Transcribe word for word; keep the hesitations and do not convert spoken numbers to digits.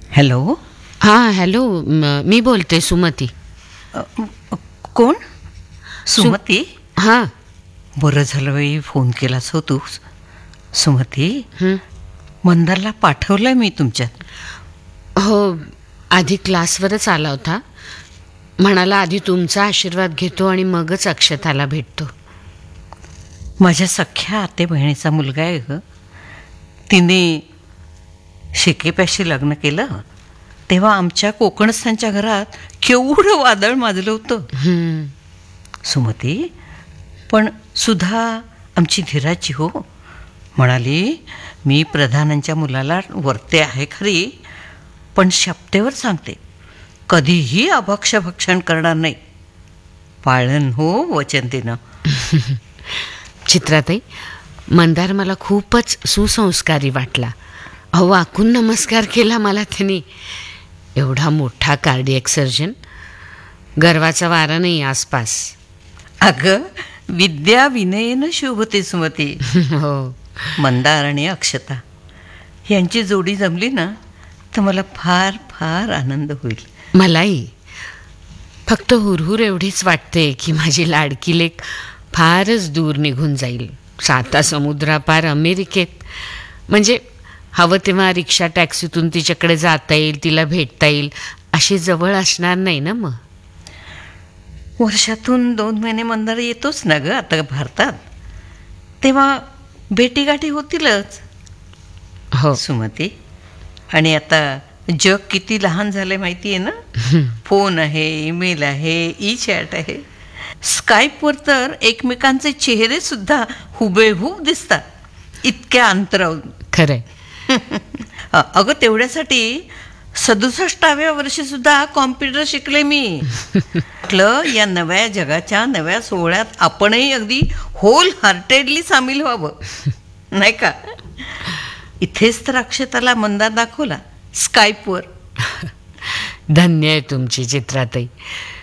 Hello. हां hello, म- मी बोलते सुमती. अ, अ, कोण? सुमती? हां. बरं झालं बाई फोन केलास हो तू. सुमती, हं. मंदारला पाठवलंय मी तुमच्यात. हो, आधी क्लासवरच आला होता. म्हणाला आधी तुमचा आशीर्वाद घेतो आणि मगच अक्षताला भेटतो. माझ्या सख्या आते बहिणीचा मुलगा आहे ग. तिने शिकेप्याशी लग्न केलं तेव्हा आमच्या कोकणस्थांच्या घरात केवढं वादळ माजलं होतं. हं. सुमती, पण सुधा आमची धीराची हो म्हणाली, मी प्रधानांच्या मुलाला वरते आहे खरी, पण शपथेवर सांगते कधीही अभक्षभक्षण करणार नाही. पाळण हो वचन तिनं. चित्राताई, मंदार मला खूपच सुसंस्कारी वाटला. अहो, वाकून नमस्कार केला मला त्यांनी. एवढा मोठा कार्डियक सर्जन, गर्वाचा वारा नाही आसपास. अगं, विद्या विनयेनं शोभते सुमती. हो. मंदार आणि अक्षता यांची जोडी जमली ना तर मला फार फार आनंद होईल. मलाही फक्त हुरहुर एवढीच वाटते की माझी लाडकी लेक फारच दूर निघून जाईल, साता समुद्रापार अमेरिकेत. म्हणजे हवं तेव्हा रिक्षा टॅक्सीतून तिच्याकडे जाता येईल, तिला भेटता येईल, अशी जवळ असणार नाही ना मग. वर्षातून दोन महिने मंदार येतोच ना ग आता भारतात, तेव्हा भेटीगाठी होतीलच. हो. सुमती, आणि आता जग किती लहान झालंय माहिती आहे ना. फोन आहे, ईमेल आहे, ई चॅट आहे. स्काईपवर तर एकमेकांचे चेहरे सुद्धा हुबेहूब दिसतात, इतक्या अंतरावरून. खरंय. अगं, तेवढ्यासाठी सदुसष्टाव्या वर्षी सुद्धा कॉम्प्युटर शिकले मी. म्हटलं या नव्या जगाच्या नव्या सोहळ्यात आपणही अगदी होल हार्टेडली सामील व्हावं, नाही का. इथेच तर अक्षताला मंदार दाखवला, स्काईपवर. धन्य आहे तुमची चित्राताई.